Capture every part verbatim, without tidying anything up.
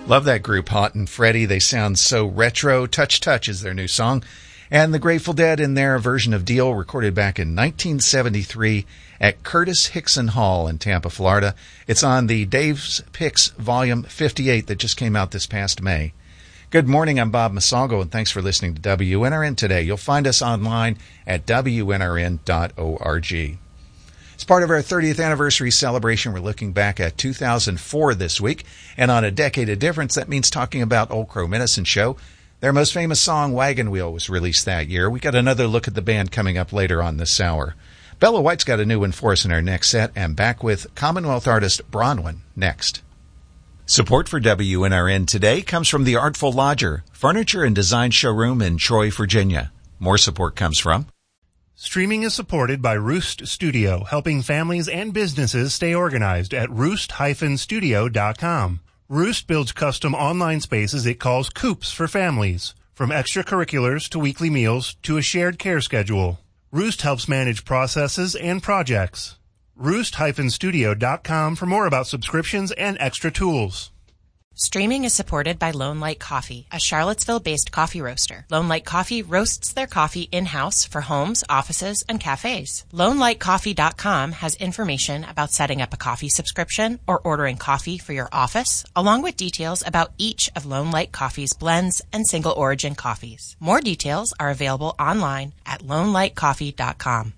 Love that group, Hot and Freddie. They sound so retro. Touch Touch is their new song. And the Grateful Dead in their version of Deal, recorded back in nineteen seventy-three at Curtis Hickson Hall in Tampa, Florida. It's on the Dave's Picks Volume fifty-eight that just came out this past May. Good morning, I'm Bob Masalgo, and thanks for listening to W N R N today. You'll find us online at W N R N dot org. As part of our thirtieth anniversary celebration, we're looking back at two thousand four this week, and on a decade of difference, that means talking about Old Crow Medicine Show. Their most famous song, Wagon Wheel, was released that year. We got another look at the band coming up later on this hour. Bella White's got a new one for us in our next set, and back with Commonwealth artist Bronwyn next. Support for W N R N today comes from the Artful Lodger, furniture and design showroom in Troy, Virginia. More support comes from Streaming is supported by Roost Studio, helping families and businesses stay organized at roost dash studio dot com. Roost builds custom online spaces it calls coops for families, from extracurriculars to weekly meals to a shared care schedule. Roost helps manage processes and projects. roost dash studio dot com for more about subscriptions and extra tools. Streaming is supported by Lone Light Coffee, a Charlottesville-based coffee roaster. Lone Light Coffee roasts their coffee in-house for homes, offices, and cafes. lone light coffee dot com has information about setting up a coffee subscription or ordering coffee for your office, along with details about each of Lone Light Coffee's blends and single-origin coffees. More details are available online at lone light coffee dot com.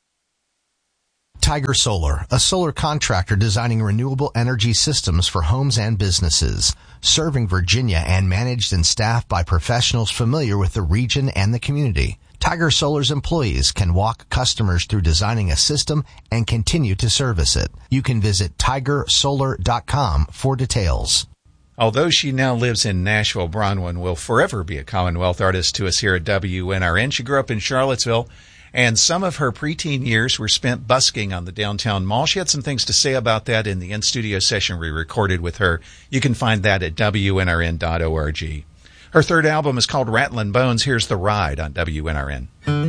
Tiger Solar, a solar contractor designing renewable energy systems for homes and businesses, serving Virginia and managed and staffed by professionals familiar with the region and the community. Tiger Solar's employees can walk customers through designing a system and continue to service it. You can visit tiger solar dot com for details. Although she now lives in Nashville, Bronwyn will forever be a Commonwealth artist to us here at W N R N. She grew up in Charlottesville, and some of her preteen years were spent busking on the downtown mall. She had some things to say about that in the in-studio session we recorded with her. You can find that at W N R N dot org. Her third album is called Rattlin' Bones. Here's The Ride on W N R N.